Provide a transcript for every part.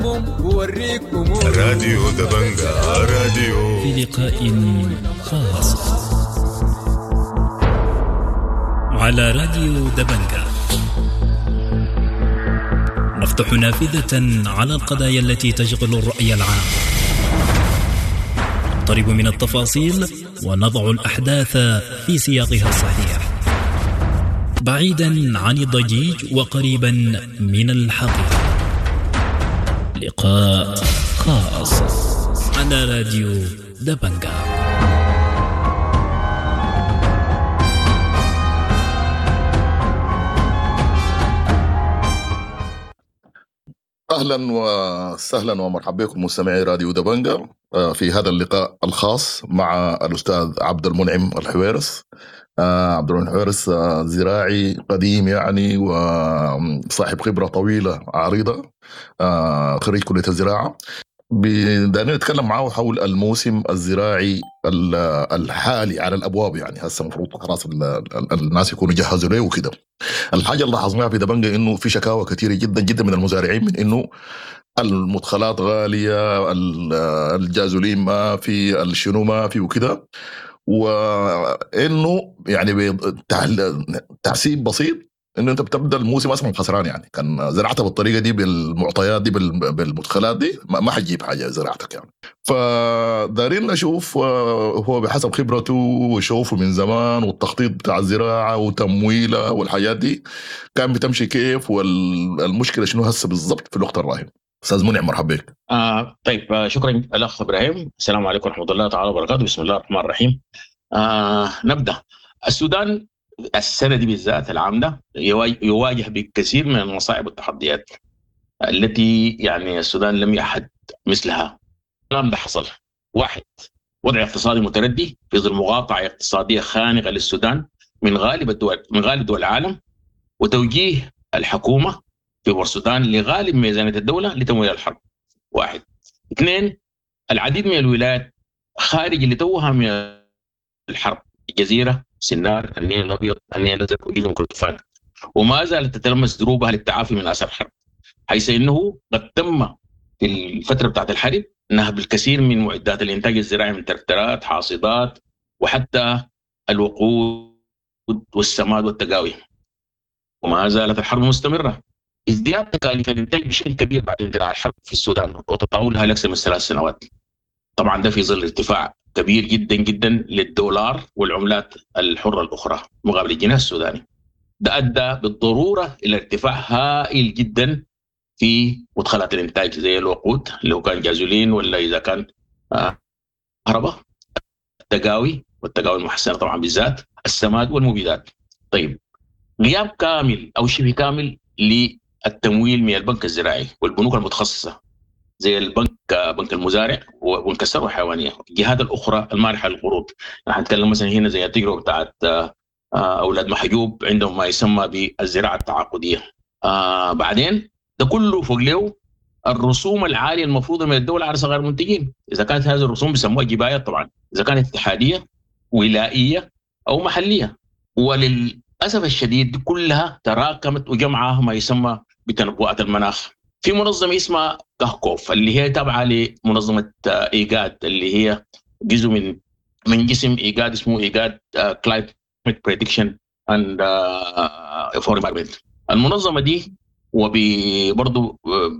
راديو دبنجا راديو في لقاء خاص على راديو دبنجا نفتح نافذة على القضايا التي تشغل الرأي العام، نقترب من التفاصيل ونضع الأحداث في سياقها الصحيح، بعيدا عن الضجيج وقريبا من الحقيقة. لقاء خاص على راديو دبنجا. أهلا وسهلا ومرحبا بكم مستمعي راديو دبنجا في هذا اللقاء الخاص مع الأستاذ عبد المنعم الحويرس. عبد المنعم الحويرس زراعي قديم يعني وصاحب خبرة طويلة عريضة، خريج كلية الزراعة. بدنا نتكلم معه حول الموسم الزراعي الحالي على الأبواب، يعني هسه المفروض خلاص الناس يكونوا جهزوا له وكده. الحاجة اللي لاحظناها في دبنجا إنه في شكاوى كثيرة جدا جدا من المزارعين من إنه المدخلات غالية، الجازولين ما في، الشنو ما في وكده، وإنه يعني تحسيب بسيط إنه أنت بتبدأ الموسم أصلا خسران. يعني كان زراعتها بالطريقة دي بالمعطيات دي بالمدخلات دي ما حتجيب حاجة زراعتك يعني. فدارين نشوف هو بحسب خبرته وشوفه من زمان والتخطيط بتاع الزراعة وتمويلها والحاجات دي كان بتمشي كيف، والمشكلة شنو هسه بالضبط في الوقت الراهن. أستاذ منعم مرحبا بك. طيب، شكرا الأخ إبراهيم. السلام عليكم ورحمة الله تعالى وبركاته. بسم الله الرحمن الرحيم. نبدأ. السودان السنة دي بالذات العام ده يواجه بكثير من المصاعب والتحديات التي يعني السودان لم يحد مثلها. الكلام ده حصل: واحد، وضع اقتصادي متردي في ظل مقاطعة اقتصادية خانقة للسودان من غالب دول العالم، وتوجيه الحكومة في السودان لغالب ميزانية الدولة لتمويل الحرب. واحد. اثنين، العديد من الولايات خارج اللي توها من الحرب: الجزيرة، سنار، النيل الأبيض، النيل الأزرق، وجنوب كردفان، وما زالت تتلمس دروبها للتعافي من آثار الحرب، حيث إنه قد تم في الفترة بتاعت الحرب نهب الكثير من معدات الإنتاج الزراعي من تركترات، حاصدات، وحتى الوقود والسماد والتقاوي. وما زالت الحرب مستمرة. ازدياد تكاليف الإنتاج بشكل كبير بعد اندلاع الحرب في السودان وتطاولها لأكثر من 3 سنوات. طبعا ده في ظل ارتفاع كبير جدا جدا للدولار والعملات الحرة الأخرى مقابل الجنيه السوداني. ده أدى بالضرورة إلى ارتفاع هائل جدا في مدخلات الإنتاج زي الوقود اللي هو كان جازولين، ولا إذا كان كهرباء، التقاوي والتقاوي المحسنة طبعا بالذات، السماد والمبيدات. طيب، غياب كامل أو شبه كامل للتمويل من البنك الزراعي والبنوك المتخصصة زي بنك المزارع وبنك الثروة الحيوانية، الجهات الأخرى المانحة للقروض. هنتكلم مثلا هنا زي التجربة بتاعت أولاد محجوب عندهم ما يسمى بالزراعة التعاقدية. بعدين ده كله فوق له الرسوم العالية المفروضة من الدولة على صغار المنتجين. إذا كانت هذه الرسوم بيسموها جبايات طبعا، إذا كانت اتحادية ولائية أو محلية. وللأسف الشديد دي كلها تراكمت وجمعها ما يسمى بتنبؤات المناخ في منظمة اسمها كهكوف، اللي هي تابعة لمنظمة إيجاد، اللي هي جزء من جسم إيجاد اسمه إيجاد Climate Prediction and for Environment. المنظمة دي وبرضو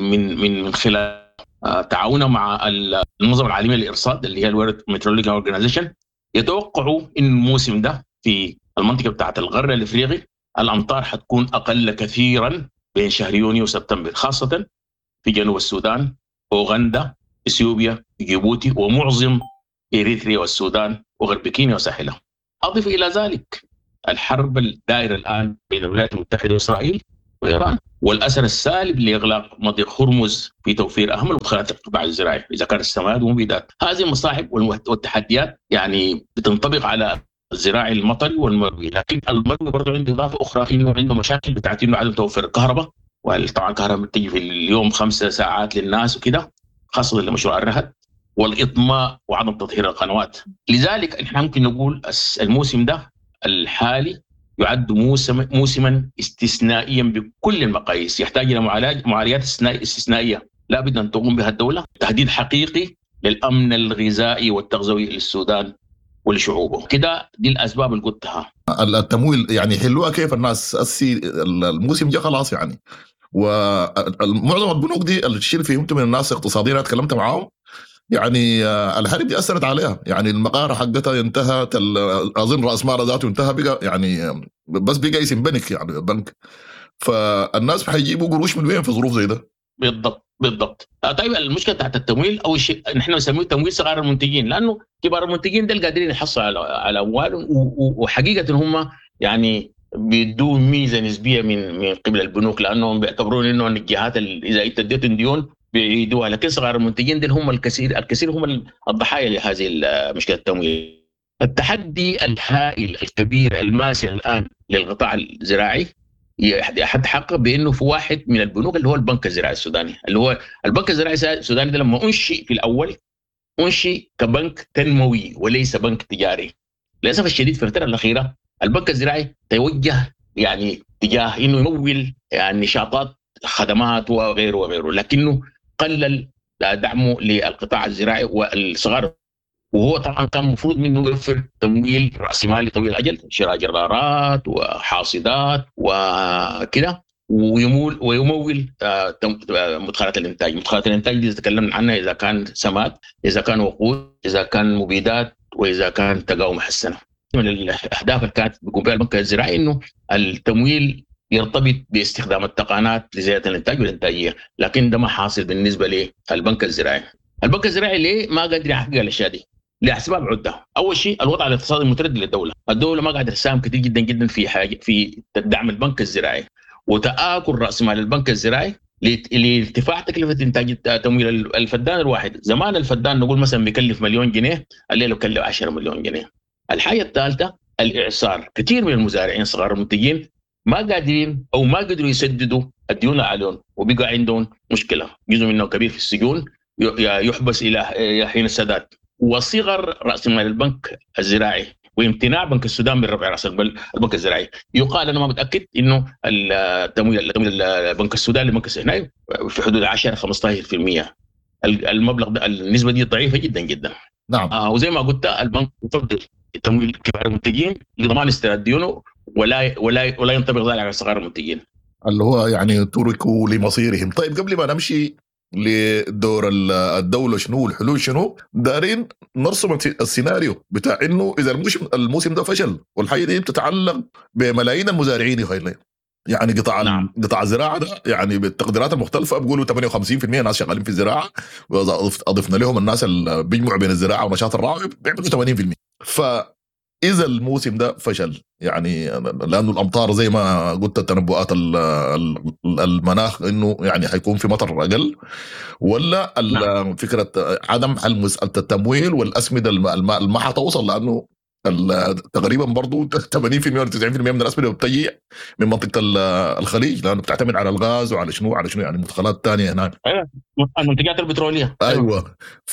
من خلال تعاونها مع المنظمة العالمية للإرصاد اللي هي الورد ميترولوجي أورجانيزيشن يتوقعوا إن الموسم ده في المنطقة بتاعت الغرب الإفريقي الأمطار حتكون أقل كثيرا بين شهر يونيو وسبتمبر، خاصة في جنوب السودان، أوغندا، إثيوبيا، جيبوتي، ومعظم إريتريا والسودان وغرب كينيا وساحلها. أضف إلى ذلك الحرب الدائرة الآن بين الولايات المتحدة وإسرائيل وإيران، والأثر السالب لإغلاق مضيق هرمز في توفير أهم المدخلات القطاع الزراعي إذا كان السماد ومبيدات. هذه المصاعب والتحديات يعني بتنطبق على الزراعي المطري والمروي، لكن المروي برضه عنده إضافة أخرى، إنه عنده مشاكل بتاعت إنه عدم توفير الكهرباء، وطبعا الكهرباء بتيجي في اليوم 5 ساعات للناس وكده، خاصة لمشروع الرهد والإطماء وعدم تطهير القنوات. لذلك نحن ممكن نقول الموسم ده الحالي يعد موسما استثنائيا بكل المقاييس، يحتاج إلى معالجات استثنائية لا بد أن تقوم بها الدولة، تهديد حقيقي للأمن الغذائي والتغذوي للسودان ولشعوبه. كده دي الأسباب اللي قلتها. التمويل يعني حلوها كيف الناس الموسم جاء خلاص يعني، ومعظم البنوك دي الشيء فيهم من الناس اقتصاديين انا تكلمت معاهم يعني الحرب دي اثرت عليها، يعني المقاره حقتها انتهت، اظن راس مالها ذاته انتهى بقى يعني بس بقى اسم بنك يعني البنك، فالناس حيجيبوا قروش من وين في ظروف زي ده؟ بالضبط. طيب المشكله تحت التمويل اول شيء نحن نسميه تمويل صغار المنتجين، لانه كبار المنتجين ده قادرين يحصلوا على اموال، وحقيقه هم يعني بيدوا ميزه نسبيه من قبل البنوك، لانهم بيعتبرون انه الجهات اذا انت اديتهم ديون بيعيدوها، لكن صغار المنتجين دول هم الكثير هم الضحايا لهذه مشكله التمويل. التحدي الهائل الكبير الماسي الان للقطاع الزراعي يتحقق بانه في واحد من البنوك اللي هو البنك الزراعي السوداني، اللي هو البنك الزراعي السوداني ده لما انشئ في الاول انشئ كبنك تنموي وليس بنك تجاري. للاسف الشديد في الفتره الاخيره البنك الزراعي توجه يعني تجاه انه يمول يعني نشاطات خدمات وغيره، لكنه قلل دعمه للقطاع الزراعي والصغار، وهو طبعا كان المفروض منه يوفر تمويل رأسمالي طويل الأجل، شراء جرارات وحاصدات وكده، ويمول مدخلات الإنتاج. مدخلات الإنتاج دي تكلمنا عنها إذا كان سماد، إذا كان وقود، إذا كان مبيدات، وإذا كان تقاوم حسنة. من الأهداف اللي كانت بيقوم بها البنك الزراعي إنه التمويل يرتبط باستخدام التقنيات لزيادة الإنتاج والإنتاجية، لكن ده ما حاصل بالنسبة للبنك الزراعي. البنك الزراعي ليه ما قادر يحقق الأشياء دي؟ لأسباب عدة. أول شيء الوضع الاقتصادي المتردد للدولة، الدولة ما قادرة تساهم كثير جدا في دعم البنك الزراعي، وتآكل رأس مال البنك الزراعي لارتفاع تكلفة إنتاج تمويل الفدان الواحد. زمان الفدان نقول مثلا بيكلف مليون جنيه، الليلة بيكلف 10 مليون جنيه. الحاجة الثالثة الإعصار، كثير من المزارعين صغار المنتجين ما قادرين أو ما قدروا يسددوا الديون عليهم، وبقى عندهم مشكلة، جزء منه كبير في السجون يحبس إلى حين السداد. وصغر رأس مال البنك الزراعي وامتناع بنك السودان من رفع رأس البنك الزراعي، يقال أنا ما متأكد إنه التمويل البنك السوداني للبنك السوداني في حدود 10-15%. المبلغ ده النسبة دي ضعيفة جدا جدا. نعم. وزي ما قلت البنك يفضل تمويل كبار المنتجين لضمان استرداد ديونه، ولا ينطبق ذلك على صغار المنتجين اللي هو يعني تركوا لمصيرهم. طيب قبل ما نمشي لدور الدولة شنو الحلول شنو، دارين نرسم السيناريو بتاع انه اذا الموسم ده فشل، والحاجة دي بتتعلق بملايين المزارعين يعني قطاع الزراعة ده يعني بالتقديرات المختلفة بيقولوا 58% ناس شغالين في الزراعة، وإذا أضفنا لهم الناس اللي بيجمعوا بين الزراعة ونشاط الراعي بيعملوا 80%. فإذا الموسم ده فشل يعني لأنه الأمطار زي ما قلت التنبؤات المناخ إنه يعني حيكون في مطر أقل، ولا فكرة عدم حل مسألة التمويل والأسمدة ما حتوصل، لأنه تقريبا برضو 80% ولا 90% من الأسمدة بتجي من منطقة الخليج، لأنه بتعتمد على الغاز وعلى شنو يعني مدخلات تانية هناك. المنتجات البترولية. أيوة.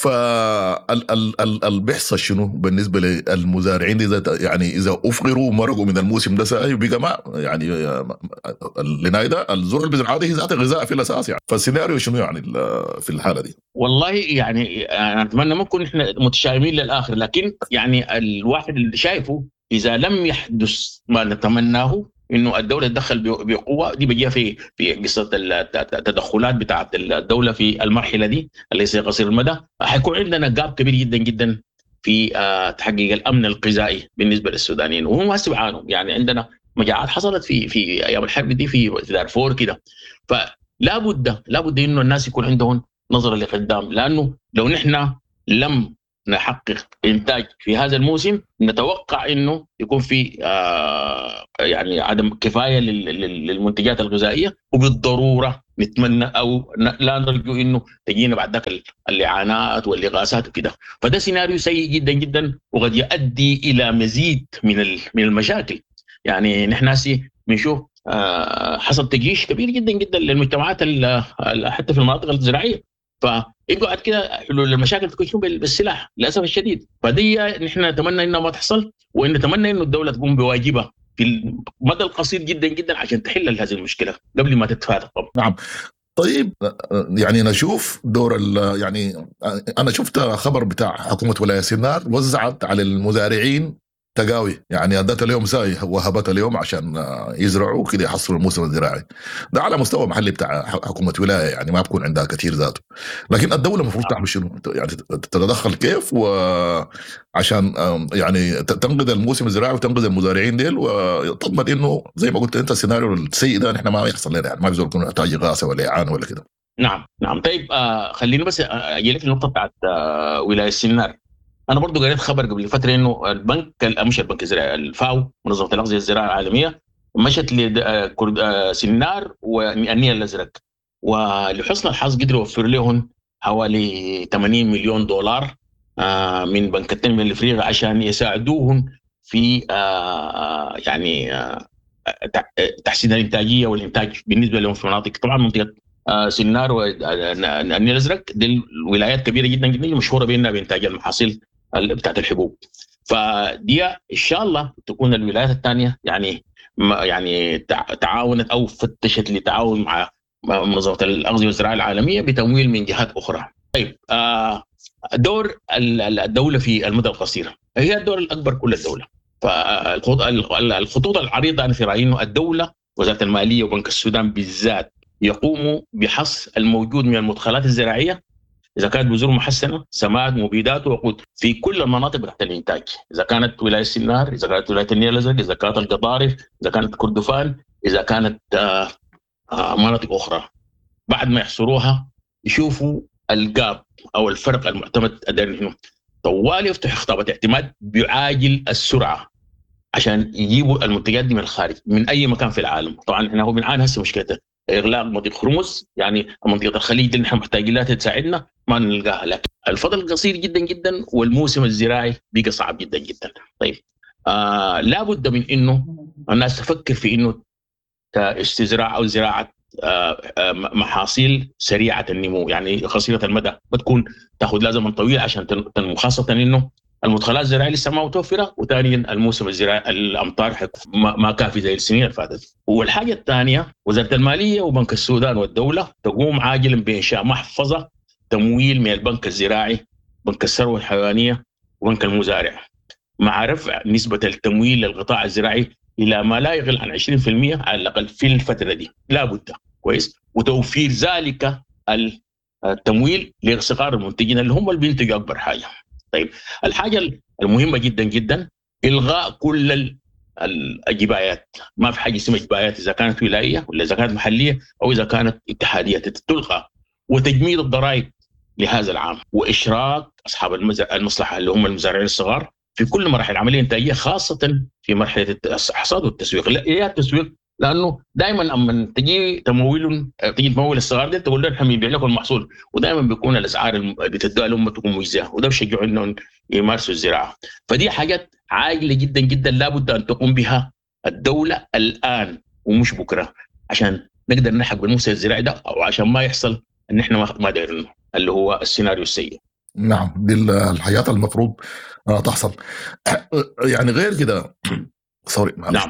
فالبحث شنو بالنسبة للمزارعين إذا أفقروا مرقوا من الموسم ده ساي وبقى ما يعني لنايدا الزرع البزراعة دي ذات غذاء في الأساس يعني، فالسيناريو شنو يعني في الحالة دي؟ والله يعني أنا أتمنى ما نكون إحنا متشائمين للآخر، لكن يعني الواحد اللي شايفه إذا لم يحدث ما نتمناه إنه الدولة تدخل بقوة، دي بيجيها في قصة التدخلات بتاعة الدولة في المرحلة دي ليس قصير المدى، حيكون عندنا جاب كبير جدا جدا في تحقيق الأمن الغذائي بالنسبة للسودانيين، وهم هسه بيعانوا. يعني عندنا مجاعات حصلت في أيام الحرب دي في دارفور كده، فلا بد إنه الناس يكون عندهم نظرة لقدام، لأنه لو نحن لم نحقق إنتاج في هذا الموسم نتوقع إنه يكون في يعني عدم كفاية للمنتجات الغذائية، وبالضرورة نتمنى أو لا نرجو إنه تجينا بعد ذلك الإعانات والإغاثات وكده. فده سيناريو سيء جدا جدا، وقد يؤدي إلى مزيد من المشاكل. يعني نحن بنشوف حصل تجيش كبير جدا جدا للمجتمعات حتى في المناطق الزراعية، فيقعد كده حلول المشاكل تكون بالسلاح للاسف الشديد. فدي نحن نتمنى انها ما تحصل، ونتمنى انه الدوله تقوم بواجبها في المدى القصير جدا جدا عشان تحل هذه المشكله قبل ما تتفادى. نعم. طيب يعني نشوف دور يعني انا شفت خبر بتاع حكومه ولايه سينار وزعت على المزارعين تقاوي، يعني ادت لهم ساي وهبت لهم عشان يزرعوا كده يحصلوا الموسم الزراعي ده على مستوى محلي بتاع حكومه ولايه، يعني ما بكون عندها كثير ذاته. لكن الدوله المفروض تعمل شنو؟ يعني تتدخل كيف وعشان يعني تنقذ الموسم الزراعي وتنقذ المزارعين ديل وتضمن انه زي ما قلت انت السيناريو السيء ده نحن ما يحصل لنا، يعني ما يقدر يكون يحتاج اغاثه ولا اعانه ولا كده. نعم. طيب خليني بس اجي لك النقطه بتاعت ولايه سينار. انا برضو قريت خبر قبل فتره انه مش البنك الزراعي، الفاو منظمه الاغذيه الزراعيه العالميه مشت لسينار والنيل الازرق، ولحسن الحظ قدروا يوفروا لهم حوالي 80 مليون دولار من بنك التنميه الافريقي عشان يساعدوهم في يعني تحسين الانتاجيه والانتاج بالنسبه لهم في مناطق، طبعا منطقه سينار والنيل الازرق دي الولايات كبيره جدا جدا مشهوره بانها بانتاج المحاصيل بتاعت الحبوب. فدي ان شاء الله تكون الولايات الثانيه يعني تعاونت او فتشت لتعاون مع منظمه الاغذيه والزراعه العالميه بتمويل من جهات اخرى. طيب دور الدوله في المدى القصير هي الدور الاكبر كل الدوله. فالخطوط العريضه انا في رايي انه الدوله وزاره الماليه وبنك السودان بالذات يقوموا بحص الموجود من المدخلات الزراعيه، اذا كانت بذور محسنه، سماد، مبيدات، ووقود في كل المناطق تحت الانتاج، اذا كانت ولايه سينار، اذا كانت ولايه النيل الازرق، اذا كانت القطارف، اذا كانت كردفان، اذا كانت مناطق اخرى. بعد ما يحصروها يشوفوا الجاب او الفرق المعتمد انه طوال يفتح خطابه اعتماد بعاجل السرعه عشان يجيبوا المنتجات دي من الخارج من اي مكان في العالم. طبعا احنا هو بنعاني هسه مشكله اغلاق منطقه هرمز، يعني منطقه الخليج اللي نحن محتاجين لها تساعدنا ما نلقاها، لكن الفضل قصير جدا جدا والموسم الزراعي بقى صعب جدا جدا. طيب لابد من انه الناس تفكر في انه استزراع او زراعه محاصيل سريعه النمو، يعني قصيره المدى، بتكون تاخذ لها زمن طويل عشان تنمو، خاصه انه المدخلات الزراعيه لسه ما متوفره، وثانيا الموسم الزراعي الامطار ما كافي زي السنين اللي فاتت. والحاجه الثانيه وزاره الماليه وبنك السودان والدوله تقوم عاجلا بانشاء محفظه تمويل من البنك الزراعي، بنك الثروه الحيوانيه، وبنك المزارع، مع رفع نسبه التمويل للقطاع الزراعي الى ما لا يقل عن 20% على الاقل في الفتره دي، لا بد كويس، وتوفير ذلك التمويل لصغار المنتجين اللي هم اللي بينتجوا اكبر حاجه. طيب الحاجه المهمه جدا جدا الغاء كل الجبايات، ما في حاجه اسمها جبايات اذا كانت ولائيه ولا اذا كانت محليه او اذا كانت اتحاديه، تلغى، وتجميد الضرائب لهذا العام، واشراك اصحاب المصلحه اللي هم المزارعين الصغار في كل مراحل العمليه الانتاجيه، خاصه في مرحله الحصاد والتسويق. لا التسويق، لانه دائما لما تجي تمويل الصغار دي تقول لهم احنا بنبيع لكم المحصول، ودائما بيكون الاسعار اللي بتدوها لهم تكون مجزيه، وده بيشجعوا انهم يمارسوا الزراعه. فدي حاجات عاجله جدا جدا لابد ان تقوم بها الدوله الان ومش بكره، عشان نقدر نلحق بالموسم الزراعي ده، او عشان ما يحصل ان احنا ما دايرينه اللي هو السيناريو السيء. نعم، دي الحياة المفروض تحصل. يعني غير كده نعم.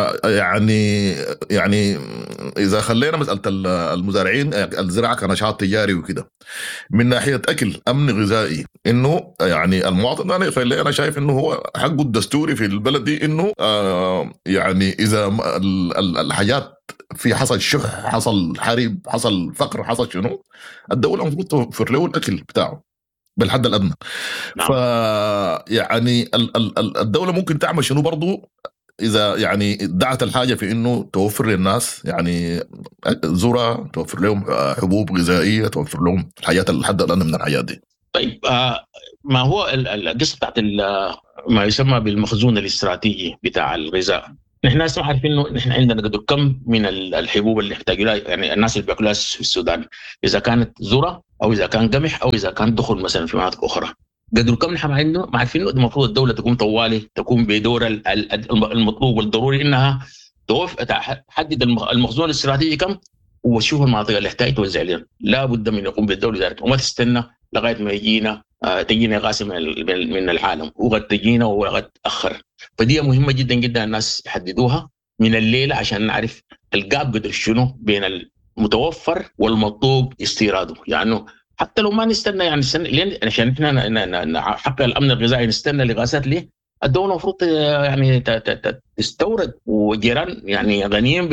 يعني إذا خلينا مسألة المزارعين الزراعة كنشاط تجاري وكده، من ناحية أكل أمن غذائي، إنه يعني المواطن أنا شايف إنه هو حقه الدستوري في البلد دي، إنه يعني إذا الحاجات في حصل شح، حصل حرب، حصل فقر، حصل شنو، الدولة المفروض توفر له الأكل بتاعه بالحد الأدنى. نعم. فيعني الدولة ممكن تعمل شنو برضو إذا يعني دعت الحاجة في إنه توفر للناس يعني ذرة، توفر لهم حبوب غذائية، توفر لهم الحاجات الحد الأدنى من الحاجات دي. طيب ما هو القصة بتاعت ما يسمى بالمخزون الاستراتيجي بتاع الغذاء؟ نحن نسمع عارفين إنه نحن عندنا قدر كم من الحبوب اللي يحتاجوا لها، يعني الناس اللي بياكلوها في السودان، إذا كانت ذرة أو إذا كان قمح أو إذا كان دخل مثلا في مناطق أخرى، قدر كم نحن ما عارفين إنه المفروض الدولة تقوم طوالي تقوم بدور المطلوب والضروري، إنها تحدد المخزون الاستراتيجي كم وتشوف المناطق اللي يحتاج توزع عليها. لا بد من يقوم بالدولة ذلك، وما تستنى لغاية ما تجينا غاسم من العالم، وقد تجينا وقد تأخر. فدي مهمة جدا جدا الناس يحددوها من الليلة عشان نعرف الجاب قدر شنو بين متوفر والمطلوب استيراده. يعني حتى لو ما نستنى يعني عشان احنا نحقق الامن الغذائي نستنى الاغاثات ليه؟ الدوله المفروض يعني تستورد، وجيران يعني غنيين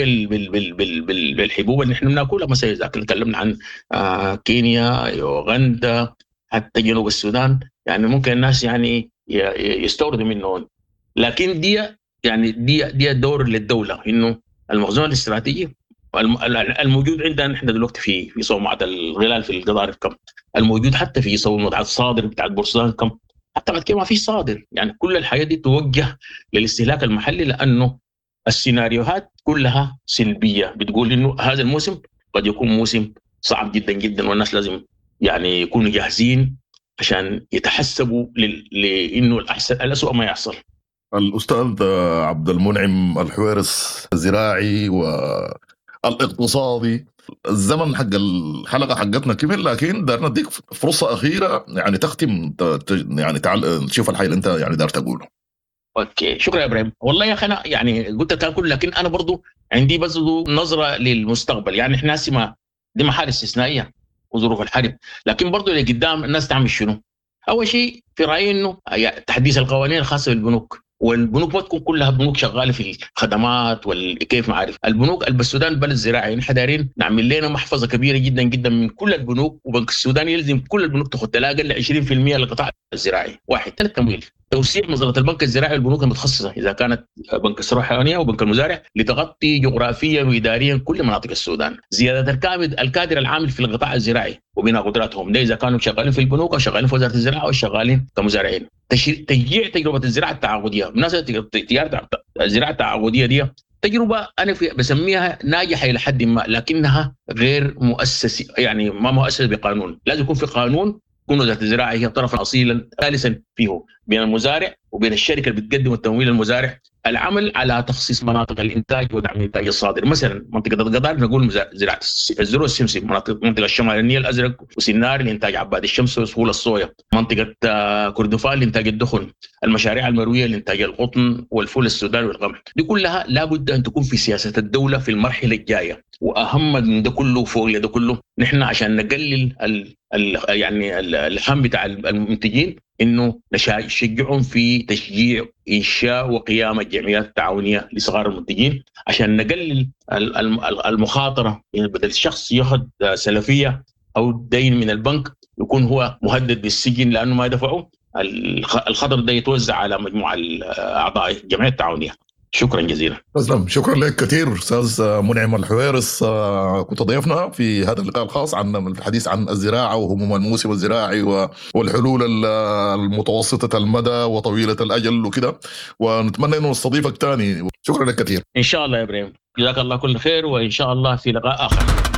بالحبوب اللي احنا بناكلها. مثلا اذا تكلمنا عن كينيا، يوغندا، حتى جنوب السودان، يعني ممكن الناس يعني يستوردوا منه. لكن دي دور للدوله، انه المخزون الاستراتيجي الموجود عندنا نحن دلوقتي في صومعة الغلال في القضارف كم، الموجود حتى في صومعة الصادر بتاع بورسودان كم، حتى بعد كده ما في صادر. يعني كل الحياة دي توجه للاستهلاك المحلي، لأنه السيناريوهات كلها سلبية، بتقول إنه هذا الموسم قد يكون موسم صعب جدا جدا، والناس لازم يعني يكونوا جاهزين عشان يتحسبوا لإنه الأسوأ ما يحصل. الأستاذ عبد المنعم الحويرس، الزراعي والاقتصادي، الزمن حق الحلقة حقتنا كمل، لكن دارنا نديك فرصة أخيرة يعني تختم، يعني تعال نشوف الحي اللي أنت يعني دار تقوله. اوكي، شكرا يا ابراهيم. والله يا اخي انا يعني قلت الكلام كله، لكن انا برضو عندي بس نظره للمستقبل. يعني احنا هسه دي محال استثنائيه وظروف الحرب، لكن برضو اللي قدام الناس تعمل شنو؟ اول شيء في رايي انه تحديث القوانين الخاصه بالبنوك، والبنوك ما تكون كلها بنوك شغاله في الخدمات والكيف ما عارف. البنوك السودان بلد زراعي، نحن دايرين نعمل لنا محفظه كبيره جدا جدا من كل البنوك، وبنك السودان يلزم كل البنوك تاخذ لا اقل 20% للقطاع الزراعي. واحد، ثلاث، تمويل، توسيع مصدرات البنك الزراعي والبنوك المتخصصه اذا كانت بنك الثروه الحيوانيه وبنك المزارع لتغطي جغرافيا واداريا كل مناطق السودان. زياده الكادر العامل في القطاع الزراعي وبناء قدراتهم، ده اذا كانوا شغالين في البنوك او شغالين في وزاره الزراعه او شغالين كمزارعين. تشجيع تجربه الزراعه التعاقديه. بالنسبه الزراعه التعاقديه دي تجربه انا بسميها ناجحه الى حد ما، لكنها غير مؤسسه، يعني ما مؤسسه بقانون. لازم يكون في قانون، تكون وزاره الزراعه هي طرفا اصيلا ثالثا فيه بين المزارع وبين الشركه اللي بتقدم التمويل للمزارع، العمل على تخصيص مناطق الانتاج ودعم الانتاج الصادر. مثلا منطقه القضارف نقول زراعه الذروه السمسم، منطقه الشمال النيل الازرق وسنار لانتاج عباد الشمس وسهول الصويا، منطقه كردفان لانتاج الدخن، المشاريع المرويه لانتاج القطن والفول السوداني والقمح. دي كلها لابد ان تكون في سياسه الدوله في المرحله الجايه. واهم من ده كله فوق ده كله، نحن عشان نقلل يعني الهم بتاع المنتجين، انه نشجعهم في تشجيع انشاء وقيام الجمعيات التعاونيه لصغار المنتجين، عشان نقلل المخاطره. يعني بدل الشخص ياخذ سلفيه او دين من البنك يكون هو مهدد بالسجن لانه ما دفعه، الخطر ده يتوزع على مجموعه اعضاء الجمعيه التعاونيه. شكرا جزيلا. تسلم، شكرا لك كثير استاذ منعم الحويرس. كنت ضيفنا في هذا اللقاء الخاص عن الحديث عن الزراعه وهموم الموسم الزراعي والحلول المتوسطه المدى وطويله الاجل وكده، ونتمنى انه نستضيفك ثاني. شكرا لك كثير. ان شاء الله يا ابراهيم، جزاك الله كل خير، وان شاء الله في لقاء اخر.